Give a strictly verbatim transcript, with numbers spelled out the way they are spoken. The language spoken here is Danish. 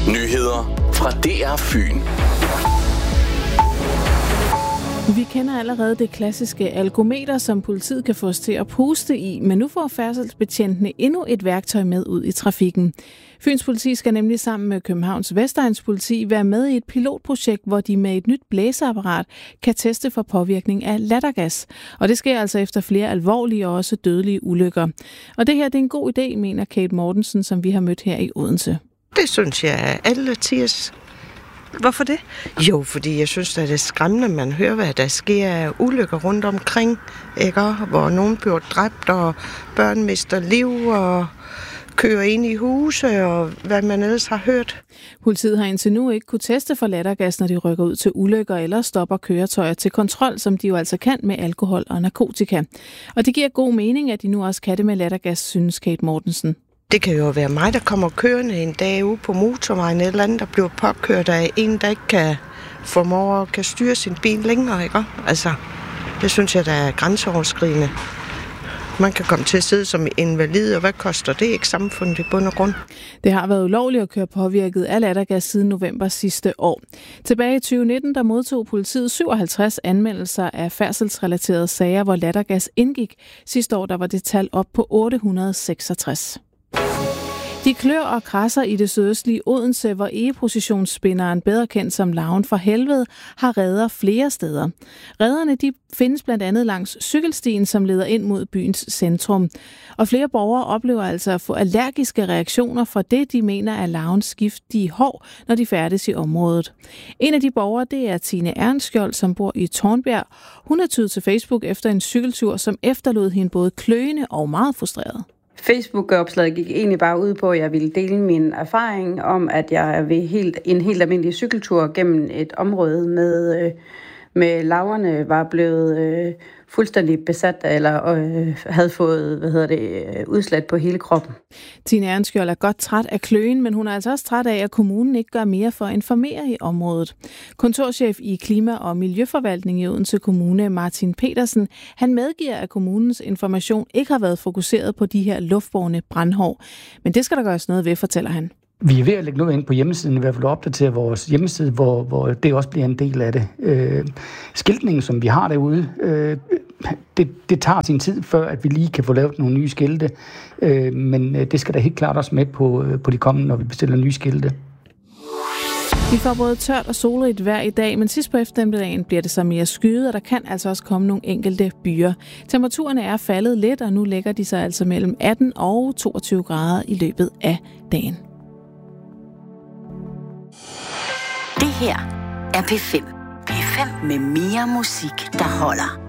Nyheder fra D R Fyn. Vi kender allerede det klassiske algometer, som politiet kan få os til at puste i, men nu får færdselsbetjentene endnu et værktøj med ud i trafikken. Fyns politi skal nemlig sammen med Københavns Vestegns politi være med i et pilotprojekt, hvor de med et nyt blæseapparat kan teste for påvirkning af lattergas. Og det sker altså efter flere alvorlige og også dødelige ulykker. Og det her det er en god idé, mener Kate Mortensen, som vi har mødt her i Odense. Det synes jeg er alle tirs. Hvorfor det? Jo, fordi jeg synes, at det er skræmmende, man hører, hvad der sker af ulykker rundt omkring, ikke? Hvor nogen bliver dræbt, og børn mister liv, og kører ind i huse, og hvad man ellers har hørt. Politiet har indtil nu ikke kunne teste for lattergas, når de rykker ud til ulykker eller stopper køretøjer til kontrol, som de jo altså kan med alkohol og narkotika. Og det giver god mening, at de nu også kan det med lattergas, synes Kate Mortensen. Det kan jo være mig, der kommer kørende en dag ude på motorvejen, eller andet, der bliver påkørt af en, der ikke kan formå at kan styre sin bil længere, ikke? Altså, det synes jeg, der er grænseoverskridende. Man kan komme til at sidde som invalid, og hvad koster det ikke samfundet i bund og grund? Det har været ulovligt at køre påvirket af lattergas siden november sidste år. Tilbage i tyve nitten, der modtog politiet syvoghalvtreds anmeldelser af færdselsrelaterede sager, hvor lattergas indgik. Sidste år der var det tal op på otte hundrede og seksogtres. De klør og krasser i det sydøstlige Odense, hvor egepositionsspinderen, bedre kendt som Larven fra Helvede, har reder flere steder. Rederne de findes blandt andet langs cykelstien, som leder ind mod byens centrum. Og flere borgere oplever altså at få allergiske reaktioner fra det, de mener er larvens giftige hår, når de færdes i området. En af de borgere, det er Tine Ernskjold, som bor i Tornbjerg. Hun er tydet til Facebook efter en cykeltur, som efterlod hende både kløende og meget frustreret. Facebook-opslaget gik egentlig bare ud på, at jeg ville dele min erfaring om, at jeg ved helt, en helt almindelig cykeltur gennem et område med, øh, med larverne var blevet øh, fuldstændig besat, eller øh, havde fået hvad hedder det, øh, udslæt på hele kroppen. Tine Ernskjold er godt træt af kløen, men hun er altså også træt af, at kommunen ikke gør mere for at informere i området. Kontorchef i Klima- og Miljøforvaltning i Odense Kommune, Martin Petersen, han medgiver, at kommunens information ikke har været fokuseret på de her luftbårne brandhår. Men det skal der gøres noget ved, fortæller han. Vi er ved at lægge noget ind på hjemmesiden, i hvert fald opdatere vores hjemmeside, hvor, hvor det også bliver en del af det. Øh, skiltningen, som vi har derude, øh, det, det tager sin tid, før at vi lige kan få lavet nogle nye skilte. Øh, men det skal da helt klart også med på, på de kommende, når vi bestiller nye skilte. Vi får både tørt og solrigt vejr i dag, men sidst på eftermiddagen bliver det så mere skyet, og der kan altså også komme nogle enkelte byer. Temperaturerne er faldet lidt, og nu ligger de sig altså mellem atten og toogtyve grader i løbet af dagen. Det her er P fem. P fem med mere musik, der holder.